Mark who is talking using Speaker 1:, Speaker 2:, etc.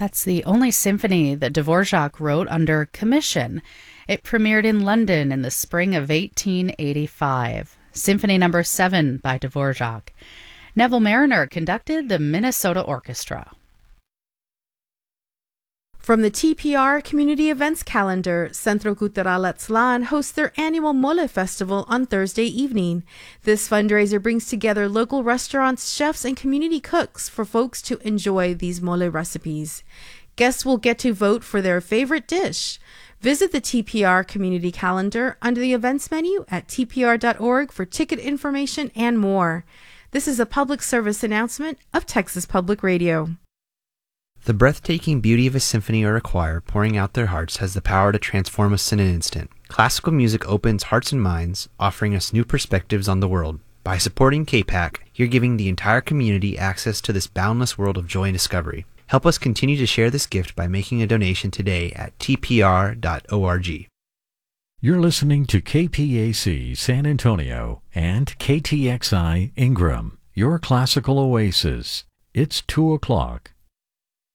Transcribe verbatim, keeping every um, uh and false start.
Speaker 1: That's the only symphony that Dvorak wrote under commission. It premiered in London in the spring of eighteen eighty-five. Symphony number seven by Dvorak. Neville Mariner conducted the Minnesota Orchestra.
Speaker 2: From the T P R Community Events Calendar, Centro Cultural Atzlan hosts their annual Mole Festival on Thursday evening. This fundraiser brings together local restaurants, chefs, and community cooks for folks to enjoy these mole recipes. Guests will get to vote for their favorite dish. Visit the T P R Community Calendar under the events menu at t p r dot org for ticket information and more. This is a public service announcement of Texas Public Radio.
Speaker 3: The breathtaking beauty of a symphony or a choir pouring out their hearts has the power to transform us in an instant. Classical music opens hearts and minds, offering us new perspectives on the world. By supporting K PAC, you're giving the entire community access to this boundless world of joy and discovery. Help us continue to share this gift by making a donation today at t p r dot org.
Speaker 4: You're listening to K P A C San Antonio and K T X I Ingram, your classical oasis. It's two o'clock.